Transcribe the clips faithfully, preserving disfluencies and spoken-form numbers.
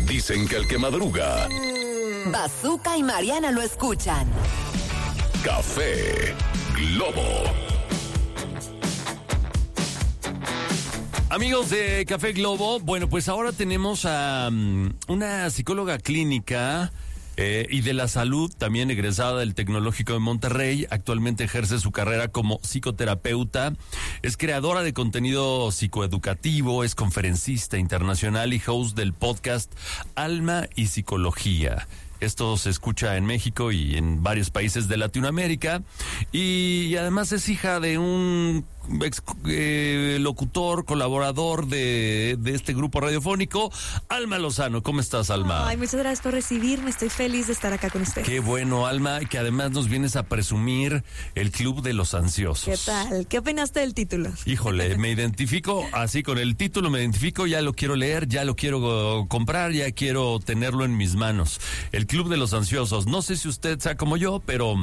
Dicen que el que madruga... Bazooka y Mariana lo escuchan. Café Globo. Amigos de Café Globo, bueno, pues ahora tenemos a um, una psicóloga clínica eh, y de la salud, también egresada del Tecnológico de Monterrey. Actualmente ejerce su carrera como psicoterapeuta. Es creadora de contenido psicoeducativo, es conferencista internacional y host del podcast Alma y Psicología. Esto se escucha en México y en varios países de Latinoamérica. Y además es hija de un ex, eh, locutor, colaborador de, de este grupo radiofónico, Alma Lozano. ¿Cómo estás, Alma? Ay, muchas gracias por recibirme. Estoy feliz de estar acá con ustedes. Qué bueno, Alma, que además nos vienes a presumir el Club de los Ansiosos. ¿Qué tal? ¿Qué opinaste del título? Híjole, me identifico así con el título, me identifico, ya lo quiero leer, ya lo quiero uh, comprar, ya quiero tenerlo en mis manos. El Club de los Ansiosos. No sé si usted sea como yo, pero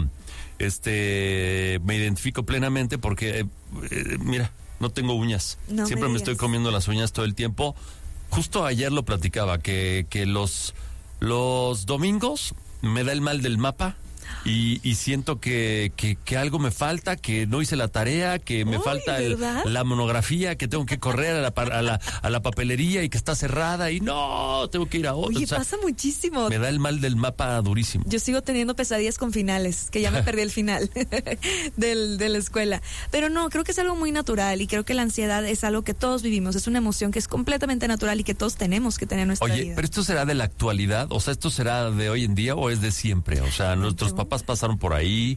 este me identifico plenamente porque, eh, eh, mira, no tengo uñas. No Siempre me, me estoy digas. comiendo las uñas todo el tiempo. Justo ayer lo platicaba, que, que los, los domingos me da el mal del mapa. Y, y siento que, que, que algo me falta, que no hice la tarea, que me Uy, falta el, la monografía, que tengo que correr a la, a, la, a la papelería y que está cerrada y no, tengo que ir a otra. Oye, O sea, pasa muchísimo. me da el mal del mapa durísimo. Yo sigo teniendo pesadillas con finales, que ya me perdí el final del, de la escuela. Pero no, creo que es algo muy natural y creo que la ansiedad es algo que todos vivimos. Es una emoción que es completamente natural y que todos tenemos que tener en nuestra Oye, vida. pero esto será de la actualidad, o sea, ¿esto será de hoy en día o es de siempre? O sea, nuestros papás pasaron por ahí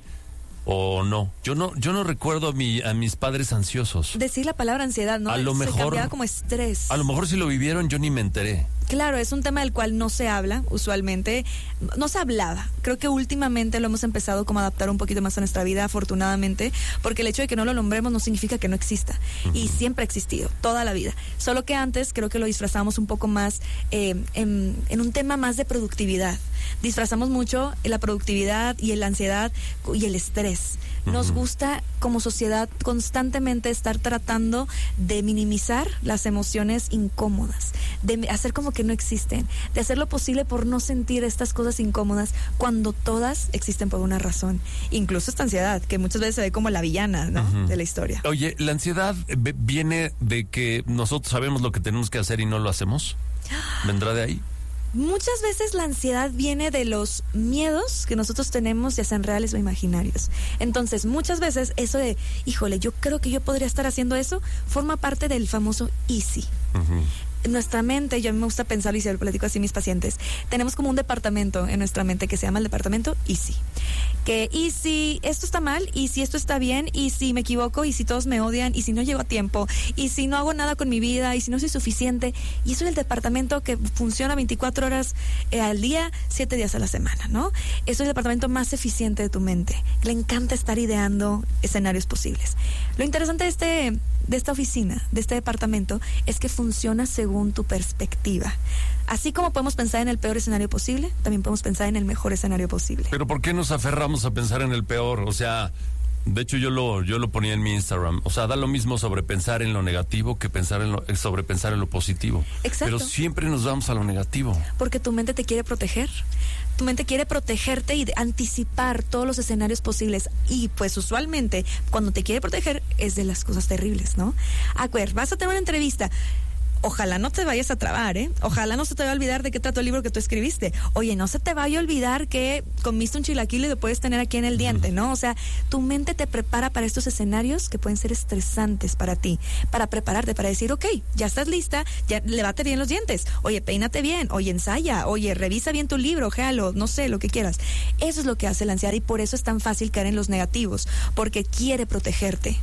o no. Yo no, yo no recuerdo a mi, a mis padres ansiosos. Decir la palabra ansiedad, ¿no? A lo Se mejor- cambiaba como estrés. A lo mejor si lo vivieron yo ni me enteré. Claro, es un tema del cual no se habla usualmente, no se hablaba. Creo que últimamente lo hemos empezado como a adaptar un poquito más a nuestra vida, afortunadamente, porque el hecho de que no lo nombremos no significa que no exista. Uh-huh. Y siempre ha existido, toda la vida. Solo que antes creo que lo disfrazamos un poco más eh, en, en un tema más de productividad. Disfrazamos mucho la productividad y la ansiedad y el estrés. Nos gusta como sociedad constantemente estar tratando de minimizar las emociones incómodas, de hacer como que no existen, de hacer lo posible por no sentir estas cosas incómodas cuando todas existen por una razón. Incluso esta ansiedad, que muchas veces se ve como la villana, ¿no? Uh-huh. De la historia. Oye, ¿la ansiedad viene de que nosotros sabemos lo que tenemos que hacer y no lo hacemos? ¿Vendrá de ahí? Muchas veces la ansiedad viene de los miedos que nosotros tenemos, ya sean reales o imaginarios. Entonces, muchas veces eso de, híjole, yo creo que yo podría estar haciendo eso, forma parte del famoso easy. Uh-huh. Nuestra mente, yo a mí me gusta pensar y se lo platico así a mis pacientes, tenemos como un departamento en nuestra mente que se llama el departamento Easy. Que y si esto está mal, y si esto está bien, y si me equivoco, y si todos me odian, y si no llego a tiempo, y si no hago nada con mi vida, y si no soy suficiente. Y eso es el departamento que funciona veinticuatro horas eh, al día, siete días a la semana, ¿no? Eso es el departamento más eficiente de tu mente. Le encanta estar ideando escenarios posibles. Lo interesante de este, de esta oficina, de este departamento, es que funciona según tu perspectiva. Así como podemos pensar en el peor escenario posible, también podemos pensar en el mejor escenario posible. Pero ¿por qué nos aferramos a pensar en el peor? O sea, de hecho yo lo yo lo ponía en mi Instagram. O sea, da lo mismo sobre pensar en lo negativo que pensar en lo, sobre pensar en lo positivo. Exacto. Pero siempre nos vamos a lo negativo. Porque tu mente te quiere proteger. Tu mente quiere protegerte y anticipar todos los escenarios posibles. Y pues usualmente cuando te quiere proteger es de las cosas terribles, ¿no? A ver, vas a tener una entrevista. Ojalá no te vayas a trabar, ¿eh? Ojalá no se te vaya a olvidar de qué trató el libro que tú escribiste. Oye, no se te vaya a olvidar que comiste un chilaquil y lo puedes tener aquí en el diente, ¿no? O sea, tu mente te prepara para estos escenarios que pueden ser estresantes para ti, para prepararte, para decir, ok, ya estás lista, ya levate bien los dientes, oye, peínate bien, oye, ensaya, oye, revisa bien tu libro, ojealo, no sé, lo que quieras. Eso es lo que hace la ansiedad y por eso es tan fácil caer en los negativos, porque quiere protegerte.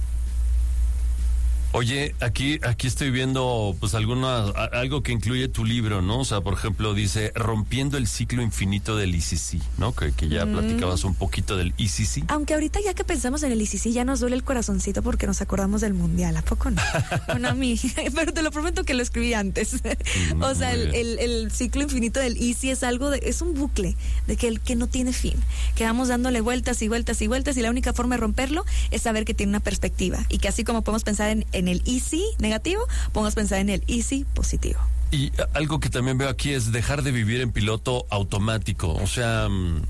Oye, aquí aquí estoy viendo pues alguna algo que incluye tu libro, ¿no? O sea, por ejemplo, dice Rompiendo el ciclo infinito del I C C, ¿no? Que, que ya mm. platicabas un poquito del I C C. Aunque ahorita ya que pensamos en el I C C ya nos duele el corazoncito porque nos acordamos del mundial, ¿a poco no? Bueno, a mí, pero te lo prometo que lo escribí antes. Mm, o sea, el, el, el ciclo infinito del I C C es algo de, es un bucle de que el que no tiene fin, que vamos dándole vueltas y vueltas y vueltas y la única forma de romperlo es saber que tiene una perspectiva y que así como podemos pensar en, en el easy negativo, podemos pensar en el easy positivo. Y algo que también veo aquí es dejar de vivir en piloto automático. O sea,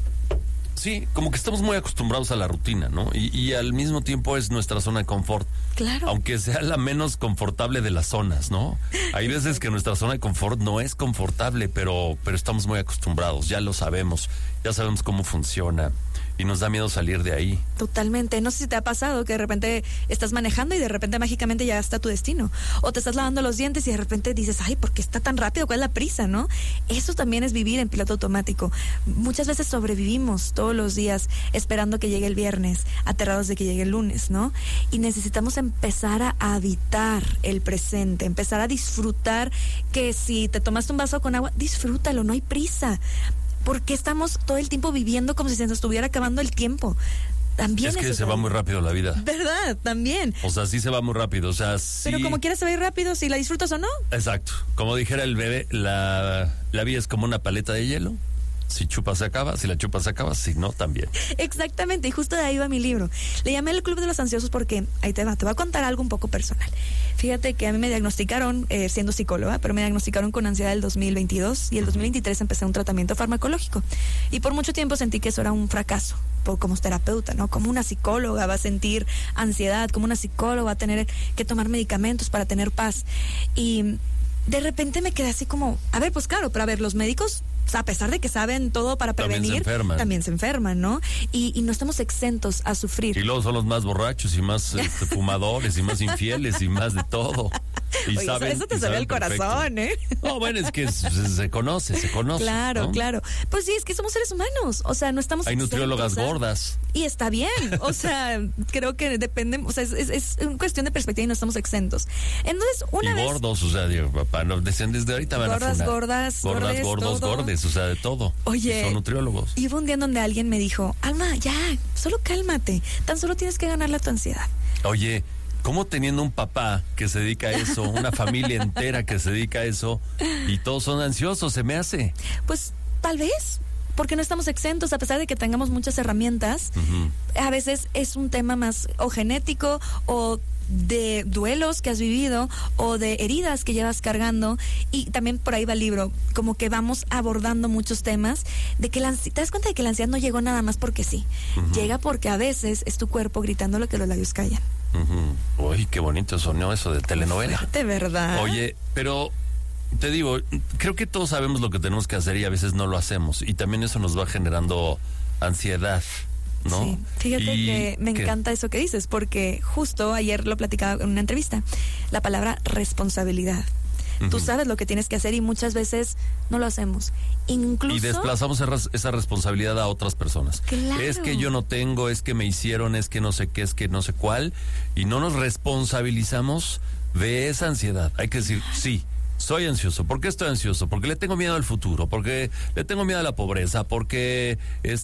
sí, como que estamos muy acostumbrados a la rutina, ¿no? Y, y al mismo tiempo es nuestra zona de confort. Claro. Aunque sea la menos confortable de las zonas, ¿no? Hay veces que nuestra zona de confort no es confortable, pero, pero estamos muy acostumbrados, ya lo sabemos, ya sabemos cómo funciona. Y nos da miedo salir de ahí. Totalmente. No sé si te ha pasado que de repente estás manejando y de repente mágicamente ya está tu destino. O te estás lavando los dientes y de repente dices, ay, ¿por qué está tan rápido? ¿Cuál es la prisa, no? Eso también es vivir en piloto automático. Muchas veces sobrevivimos todos los días esperando que llegue el viernes, aterrados de que llegue el lunes, ¿no? Y necesitamos empezar a habitar el presente, empezar a disfrutar que si te tomaste un vaso con agua, disfrútalo, no hay prisa. Porque estamos todo el tiempo viviendo como si se nos estuviera acabando el tiempo. También es que eso se va muy rápido la vida. ¿Verdad? También. O sea, sí se va muy rápido. O sea, sí. Pero como quieras se va a ir rápido, si la disfrutas o no. Exacto. Como dijera el bebé, la, la vida es como una paleta de hielo. Si chupas se acaba, si la chupas se acaba, si no, también. Exactamente, y justo de ahí va mi libro. Le llamé El Club de los Ansiosos porque, ahí te va, te voy a contar algo un poco personal. Fíjate que a mí me diagnosticaron, eh, siendo psicóloga, pero me diagnosticaron con ansiedad el dos mil veintidós y el dos mil veintitrés empecé un tratamiento farmacológico. Y por mucho tiempo sentí que eso era un fracaso, por, como terapeuta, ¿no? Como una psicóloga va a sentir ansiedad, como una psicóloga va a tener que tomar medicamentos para tener paz. Y de repente me quedé así como, a ver, pues claro, pero a ver, los médicos, a pesar de que saben todo para prevenir, también se enferman, también se enferman, ¿no? Y, y no estamos exentos a sufrir. Y luego son los más borrachos y más este, fumadores y más infieles y más de todo. Y Oye, saben, eso te y salió saben al corazón, ¿eh? No, bueno, es que se, se conoce, se conoce. Claro, ¿no? claro. Pues sí, es que somos seres humanos, o sea, no estamos Hay exentos, nutriólogas ¿sabes? gordas. Y está bien, o sea, creo que depende, o sea, es, es, es una cuestión de perspectiva y no estamos exentos. Entonces, una y vez... gordos, o sea, digo, papá, no, decían desde ahorita van gordas, a funar. gordas, gordas, gordes, gordos, todo. gordes, o sea, de todo. Oye, y son nutriólogos. Y hubo un día en donde alguien me dijo, Alma, ya, solo cálmate, tan solo tienes que ganarle a tu ansiedad. Oye, ¿cómo teniendo un papá que se dedica a eso, una familia entera que se dedica a eso, y todos son ansiosos, se me hace? Pues tal vez, porque no estamos exentos, a pesar de que tengamos muchas herramientas. Uh-huh. A veces es un tema más o genético o de duelos que has vivido o de heridas que llevas cargando, y también por ahí va el libro, como que vamos abordando muchos temas de que la ansiedad, te das cuenta de que la ansiedad no llegó nada más porque sí, uh-huh. llega porque a veces es tu cuerpo gritando lo que los labios callan. Uh-huh. Uy, qué bonito sonó eso de telenovela. De verdad. Oye, pero te digo, creo que todos sabemos lo que tenemos que hacer y a veces no lo hacemos, y también eso nos va generando ansiedad, ¿no? Sí, fíjate y que me ¿qué? encanta eso que dices, porque justo ayer lo platicaba en una entrevista, la palabra responsabilidad. Uh-huh. Tú sabes lo que tienes que hacer y muchas veces no lo hacemos. Incluso... Y desplazamos esa responsabilidad a otras personas. Claro. Es que yo no tengo, es que me hicieron, es que no sé qué, es que no sé cuál, y no nos responsabilizamos de esa ansiedad. Hay que decir, sí, soy ansioso. ¿Por qué estoy ansioso? Porque le tengo miedo al futuro, porque le tengo miedo a la pobreza, porque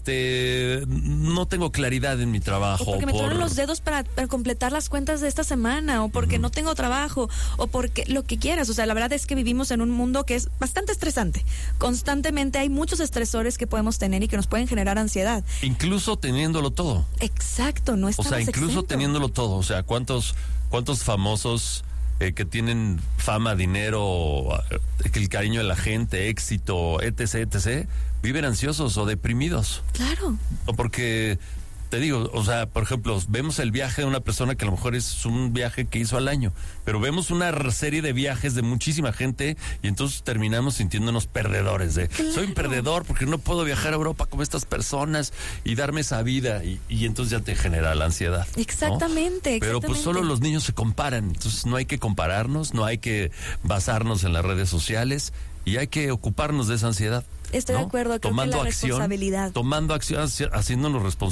este no tengo claridad en mi trabajo. O porque me por... tronan los dedos para, para completar las cuentas de esta semana, o porque uh-huh. no tengo trabajo, o porque lo que quieras. O sea, la verdad es que vivimos en un mundo que es bastante estresante. Constantemente hay muchos estresores que podemos tener y que nos pueden generar ansiedad. Incluso teniéndolo todo. Exacto, no estamos O sea, incluso exentos. teniéndolo todo. O sea, ¿cuántos, cuántos famosos... Eh, que tienen fama, dinero, eh, el cariño de la gente, éxito, etc, etc, viven ansiosos o deprimidos? Claro. O porque, te digo, o sea, por ejemplo, vemos el viaje de una persona que a lo mejor es un viaje que hizo al año, pero vemos una serie de viajes de muchísima gente y entonces terminamos sintiéndonos perdedores. De, claro. Soy un perdedor porque no puedo viajar a Europa como estas personas y darme esa vida, y, y entonces ya te genera la ansiedad. Exactamente, ¿no? Pero pues solo los niños se comparan, entonces no hay que compararnos, no hay que basarnos en las redes sociales y hay que ocuparnos de esa ansiedad. Estoy ¿no? de acuerdo, creo tomando que la acción, responsabilidad. Tomando acción, haciéndonos responsables.